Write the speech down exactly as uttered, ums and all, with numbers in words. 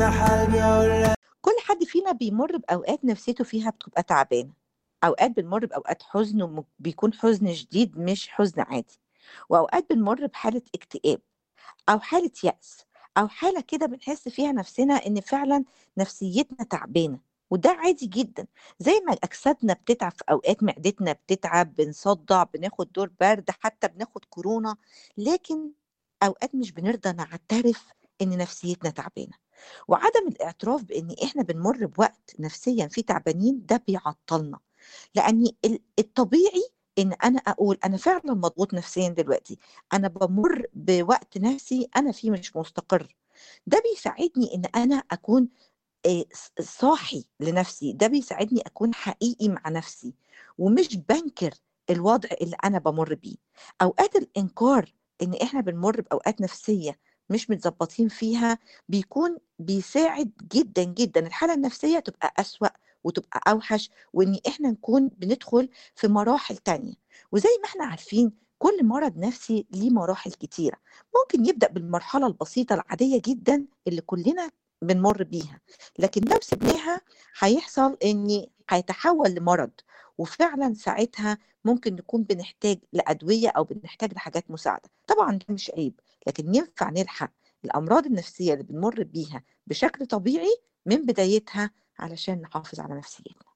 حاجة أقولها. كل حد فينا بيمر بأوقات نفسيته فيها بتبقى تعبانة، أوقات بنمر بأوقات حزن وبيكون حزن شديد مش حزن عادي، وأوقات بنمر بحالة اكتئاب أو حالة يأس أو حالة كده بنحس فيها نفسنا إن فعلا نفسيتنا تعبانة، وده عادي جدا. زي ما أجسادنا بتتعب في أوقات، معدتنا بتتعب، بنصدع، بناخد دور برد، حتى بناخد كورونا، لكن أوقات مش بنرضى نعترف إن نفسيتنا تعبانة. وعدم الاعتراف بإن إحنا بنمر بوقت نفسيا فيه تعبانين ده بيعطلنا، لأن ال- الطبيعي إن أنا أقول أنا فعلا مضغوط نفسيا دلوقتي، أنا بمر بوقت نفسي أنا فيه مش مستقر. ده بيساعدني إن أنا أكون آه، ص- صاحي لنفسي، ده بيساعدني أكون حقيقي مع نفسي ومش بنكر الوضع اللي أنا بمر بيه. أوقات الإنكار إن إحنا بنمر بأوقات نفسية مش متظبطين فيها بيكون بيساعد جدا جدا الحالة النفسية تبقى أسوأ وتبقى أوحش، وإن إحنا نكون بندخل في مراحل تانية. وزي ما إحنا عارفين كل مرض نفسي ليه مراحل كتيرة. ممكن يبدأ بالمرحلة البسيطة العادية جدا اللي كلنا بنمر بيها، لكن لو سبناها هيحصل ان هيتحول لمرض، وفعلا ساعتها ممكن نكون بنحتاج لأدوية أو بنحتاج لحاجات مساعدة. طبعا ده مش عيب، لكن ينفع نلحق الأمراض النفسية اللي بنمر بيها بشكل طبيعي من بدايتها علشان نحافظ على نفسيتنا.